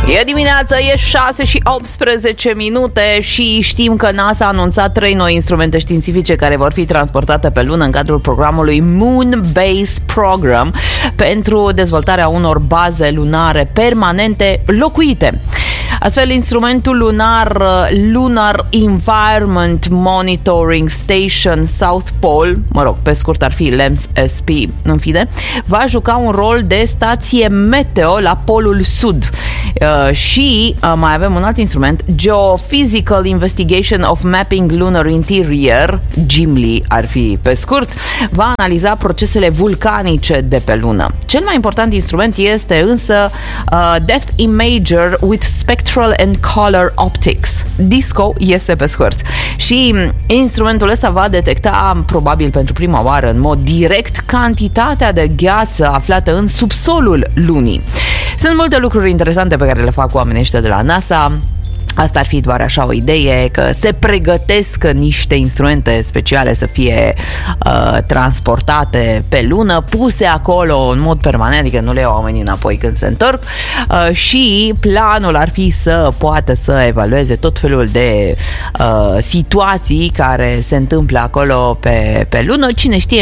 E dimineața, e 6 și 18 minute și știm că NASA a anunțat 3 noi instrumente științifice care vor fi transportate pe lună în cadrul programului Moon Base Program pentru dezvoltarea unor baze lunare permanente locuite. Astfel, instrumentul lunar Lunar Environment Monitoring Station South Pole, pe scurt ar fi LEMS-SP, în fine, va juca un rol de stație meteo la polul sud. Și mai avem un alt instrument, Geophysical Investigation of Mapping Lunar Interior, GIMLI ar fi pe scurt, va analiza procesele vulcanice de pe lună. Cel mai important instrument este însă Depth Imager with Spectral and Color Optics. DISCO este pe scurt. Și instrumentul ăsta va detecta, probabil pentru prima oară, în mod direct, cantitatea de gheață aflată în subsolul lunii. Sunt multe lucruri interesante pe care le fac oamenii ăștia de la NASA. Asta ar fi doar așa o idee, că se pregătesc niște instrumente speciale să fie transportate pe lună, puse acolo în mod permanent, adică nu le iau oamenii înapoi când se întorc, și planul ar fi să poată să evalueze tot felul de situații care se întâmplă acolo pe lună. Cine știe,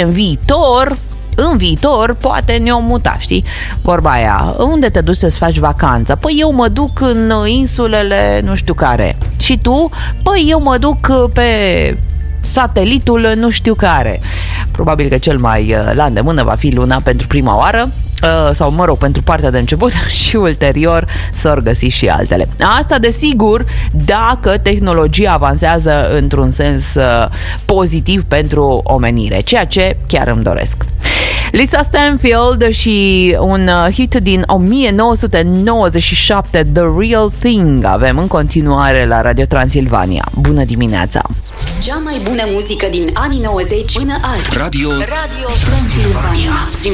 în viitor poate ne-o muta, știi? Vorba aia, unde te duci să-ți faci vacanța? Păi eu mă duc în insulele nu știu care. Și tu? Păi eu mă duc pe satelitul nu știu care. Probabil că cel mai la îndemână va fi Luna pentru prima oară, sau pentru partea de început, și ulterior s-or găsi și altele. Asta desigur dacă tehnologia avansează într-un sens pozitiv pentru omenire, ceea ce chiar îmi doresc. Lisa Stanfield și un hit din 1997, The Real Thing, avem în continuare la Radio Transilvania. Bună dimineața! Cea mai bună muzică din anii 90 până azi. Radio Transilvania.